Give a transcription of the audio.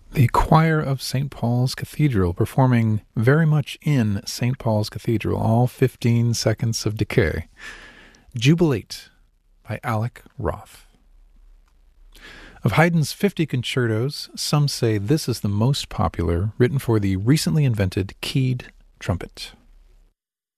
The choir of St. Paul's Cathedral performing very much in St. Paul's Cathedral, all 15 seconds of decay. Jubilate by Alec Roth. Of Haydn's 50 concertos, some say this is the most popular, written for the recently invented keyed trumpet.